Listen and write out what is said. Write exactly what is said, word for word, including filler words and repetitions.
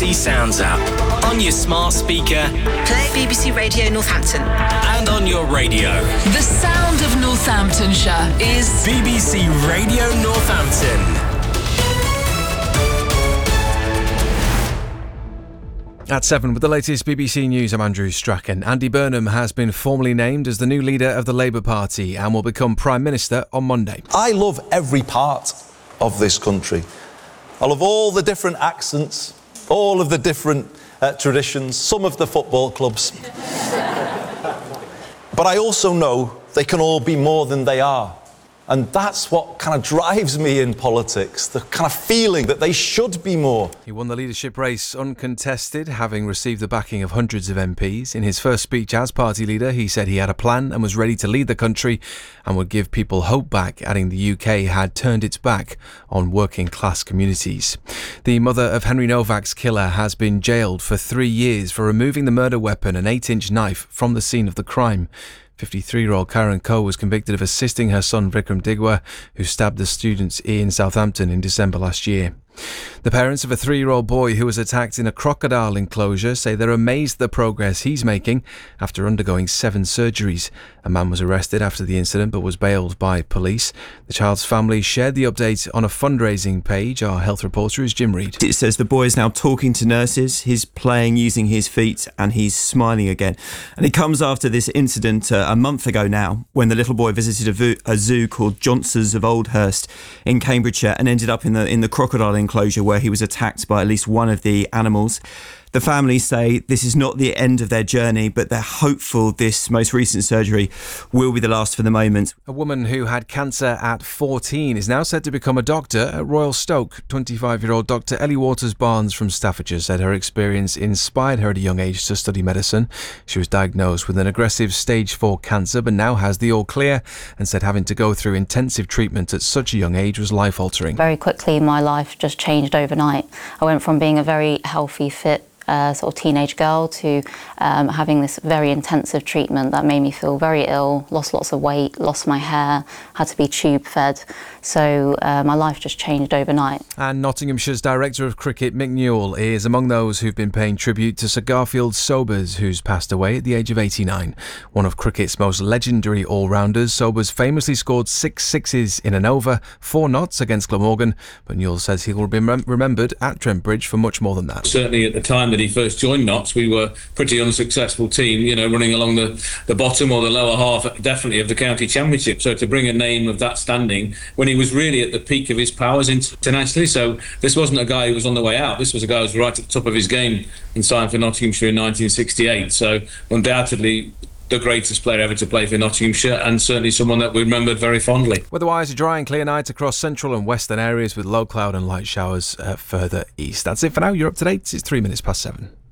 C Sounds app, on your smart speaker, play B B C Radio Northampton, and on your radio. The sound of Northamptonshire is B B C Radio Northampton. At seven, with the latest B B C News, I'm Andrew Strachan. Andy Burnham has been formally named as the new leader of the Labour Party and will become Prime Minister on Monday. I love every part of this country. I love all the different accents, all of the different uh, traditions, some of the football clubs. But I also know they can all be more than they are. And that's what kind of drives me in politics, the kind of feeling that they should be more. He won the leadership race uncontested, having received the backing of hundreds of M Ps. In his first speech as party leader, he said he had a plan and was ready to lead the country and would give people hope back, adding the U K had turned its back on working class communities. The mother of Henry Novak's killer has been jailed for three years for removing the murder weapon, an eight-inch knife, from the scene of the crime. fifty-three-year-old Karen Coe was convicted of assisting her son Vikram Digwa, who stabbed the students in Southampton in December last year. The parents of a three-year-old boy who was attacked in a crocodile enclosure say they're amazed at the progress he's making after undergoing seven surgeries. A man was arrested after the incident but was bailed by police. The child's family shared the update on a fundraising page. Our health reporter is Jim Reid. It says the boy is now talking to nurses, he's playing using his feet and he's smiling again. And it comes after this incident uh, a month ago now, when the little boy visited a, vo- a zoo called Johnson's of Oldhurst in Cambridgeshire and ended up in the in the crocodile enclosure where he was attacked by at least one of the animals. The families say this is not the end of their journey, but they're hopeful this most recent surgery will be the last for the moment. A woman who had cancer at fourteen is now said to become a doctor at Royal Stoke. twenty-five-year-old Doctor Ellie Waters-Barnes from Staffordshire said her experience inspired her at a young age to study medicine. She was diagnosed with an aggressive stage four cancer, but now has the all clear, and said having to go through intensive treatment at such a young age was life-altering. Very quickly, my life just changed overnight. I went from being a very healthy, fit, Uh, sort of teenage girl to um, having this very intensive treatment that made me feel very ill, lost lots of weight, lost my hair, had to be tube fed. So uh, my life just changed overnight. And Nottinghamshire's Director of Cricket, Mick Newell, is among those who've been paying tribute to Sir Garfield Sobers, who's passed away at the age of eighty-nine. One of cricket's most legendary all-rounders, Sobers famously scored six sixes in an over, four knots against Glamorgan, but Newell says he will be rem- remembered at Trent Bridge for much more than that. Certainly at the time that he first joined Notts, we were a pretty unsuccessful team, you know, running along the, the bottom or the lower half, definitely, of the county championship. So to bring a name of that standing when he was really at the peak of his powers internationally, so this wasn't a guy who was on the way out, this was a guy who was right at the top of his game and signed for Nottinghamshire in nineteen sixty-eight. So undoubtedly the greatest player ever to play for Nottinghamshire, and certainly someone that we remembered very fondly. Weather-wise, a dry and clear night across central and western areas with low cloud and light showers uh, further east. That's it for now. You're up to date. It's three minutes past seven.